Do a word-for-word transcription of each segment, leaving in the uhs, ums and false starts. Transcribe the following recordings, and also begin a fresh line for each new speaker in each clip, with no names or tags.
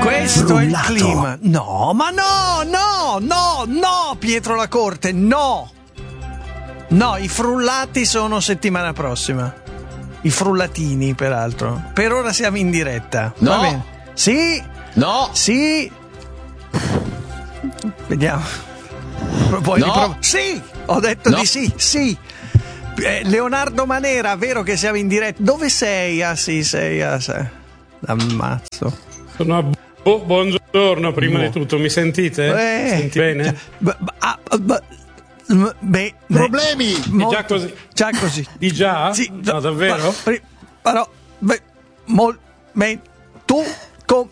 Questo è il clima. No, ma no, no, no, no, Pietro La Corte, no. No, i frullati sono settimana prossima. I frullatini, peraltro. Per ora siamo in diretta.
No.
Va bene. Sì.
No.
Sì. Vediamo. Poi
No.
riprov- sì, ho detto
No.
di sì, sì. Eh, Leonardo Manera, vero che siamo in diretta? Dove sei? Ah sì, sei. Ah, sei. Ammazzo.
Sono a bu- buongiorno, prima
No.
di tutto, mi sentite?
Eh,
Senti bene?
b- b- ah, b- m- beh,
Problemi?
È
molto-
già così?
Già così.
Di già?
Sì,
No, davvero?
Però, pri- però beh, mol, beh, tu com,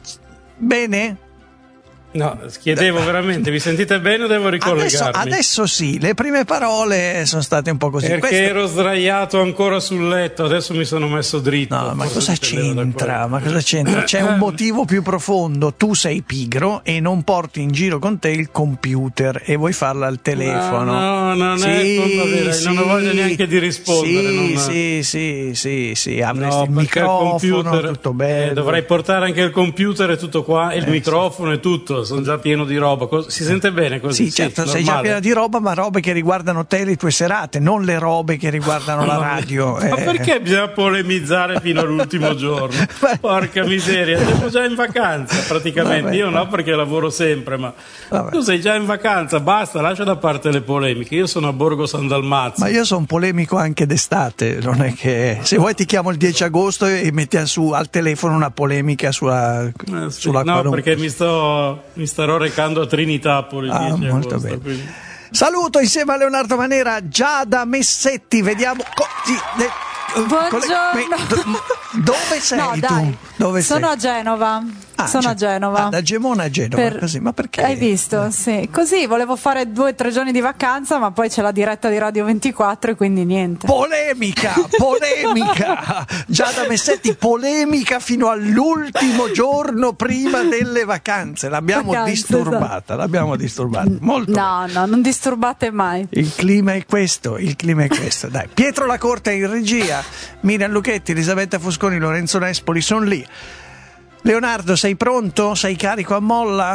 bene?
No, chiedevo veramente, vi sentite bene o devo
Adesso,
ricollegarmi?
adesso sì, le prime parole sono state un po' così.
Perché
Queste-
ero sdraiato ancora sul letto, adesso mi sono messo dritto.
No, ma
Forse
cosa
dipendevo da
c'entra?
quello.
Ma cosa c'entra? C'è un motivo più profondo. Tu sei pigro e non porti in giro con te il computer e vuoi farla al telefono.
No, no, non
sì,
è colpa vera,
sì,
non ho voglia neanche di rispondere.
Sì,
non...
sì, sì, sì, sì, avresti
No,
il
perché
microfono,
computer,
tutto bello.
eh, dovrei portare anche il computer e tutto qua, e il
Eh,
microfono e tutto, sono già pieno di roba. Cos- Si sente bene così?
Sì, certo, sei già
normale.
piena di roba, ma robe che riguardano te e le tue serate, non le robe che riguardano la radio.
Ma
eh.
perché bisogna polemizzare fino all'ultimo giorno? Porca miseria, siamo già in vacanza praticamente.
Vabbè,
Io no,
vabbè.
perché lavoro sempre, ma
Vabbè.
tu sei già in vacanza, basta, lascia da parte le polemiche. Io sono a Borgo San Dalmazzo.
Ma io sono polemico anche d'estate, non è che se vuoi ti chiamo il dieci agosto e metti su al telefono una polemica sulla,
Eh, sì,
sulla
no,
qualunque.
perché mi, sto, mi starò recando a Trinitapoli il
Ah,
dieci
molto
agosto,
bene.
quindi-
Saluto insieme a Leonardo Manera Giada Messetti, vediamo co- sì, le-
Buongiorno.
me- dove sei
No,
tu?
dai.
Dove
Sono
sei?
a Genova.
Ah,
Sono
cioè-
a Genova.
ah, da Gemona a Genova,
Per-
così, ma perché?
Hai visto? Sì. Così volevo fare due o tre giorni di vacanza, ma poi c'è la diretta di Radio ventiquattro e quindi niente.
Polemica, polemica. Giada Messetti, polemica fino all'ultimo giorno prima delle vacanze. L'abbiamo
Vacanze,
disturbata,
esatto.
l'abbiamo disturbata. Molto
No, no, non disturbate mai.
Il clima è questo, il clima è questo. Dai, Pietro La Corte in regia, Miriam Lucchetti, Elisabetta Fusconi, Lorenzo Nespoli sono lì. Leonardo, sei pronto? Sei carico a molla?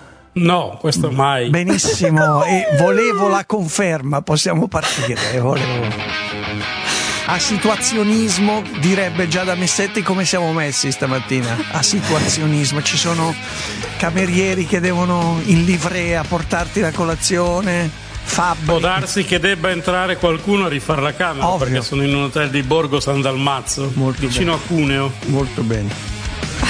No, questo mai.
Benissimo, e volevo la conferma, possiamo partire. Volevo... A situazionismo, direbbe Giada Messetti, come siamo messi stamattina? A situazionismo, ci sono camerieri che devono in livrea portarti la colazione, fabbri.
Può darsi che debba entrare qualcuno a rifare la camera,
Ovvio.
perché sono in un hotel di Borgo San Dalmazzo,
Molto
vicino
bene.
a Cuneo.
Molto bene.